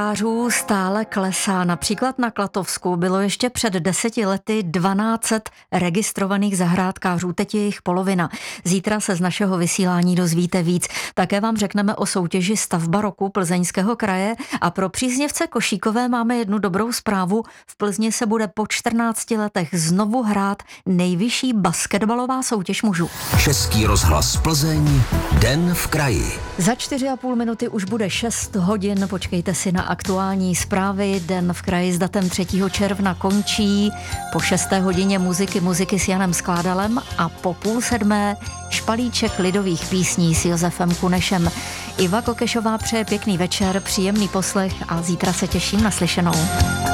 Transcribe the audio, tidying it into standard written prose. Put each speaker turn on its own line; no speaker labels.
Stále klesá. Například na Klatovsku bylo ještě před 10 lety 1200 registrovaných zahrádkářů, teď je jich polovina. Zítra se z našeho vysílání dozvíte víc. Také vám řekneme o soutěži Stavba roku Plzeňského kraje a pro příznivce košíkové máme jednu dobrou zprávu. V Plzni se bude po 14 letech znovu hrát nejvyšší basketbalová soutěž mužů.
Český rozhlas Plzeň, Den v kraji.
Za 4,5 minuty už bude 6 hodin, počkejte si na aktuální zprávy. Den v kraji s datem 3. června končí. Po 6. hodině muziky s Janem Skládalem a po 6:30 špalíček lidových písní s Josefem Kunešem. Iva Kokešová přeje pěkný večer, příjemný poslech a zítra se těším na slyšenou.